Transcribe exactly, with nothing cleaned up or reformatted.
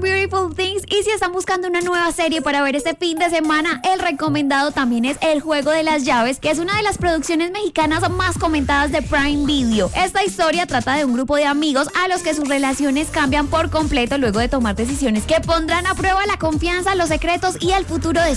Beautiful Things. Y si están buscando una nueva serie para ver este fin de semana, el recomendado también es El Juego de las Llaves, que es una de las producciones mexicanas más comentadas de Prime Video. Esta historia trata de un grupo de amigos a los que sus relaciones cambian por completo luego de tomar decisiones que pondrán a prueba la confianza, los secretos y el futuro de